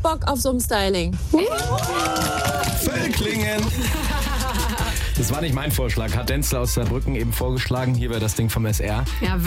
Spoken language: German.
Bock auf so ein Styling. Völklingen. Das war nicht mein Vorschlag. Hat Denzel aus Saarbrücken eben vorgeschlagen. Hier wäre das Ding vom SR. Ja,